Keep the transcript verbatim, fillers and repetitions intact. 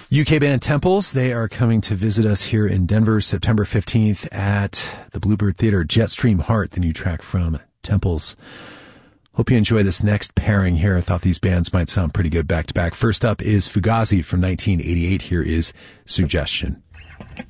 U K band Temples, they are coming to visit us here in Denver September fifteenth at the Bluebird Theater. Jetstream Heart, the new track from Temples. Hope you enjoy this next pairing here. I thought these bands might sound pretty good back to back. First up is Fugazi from nineteen eighty-eight. Here is Suggestion.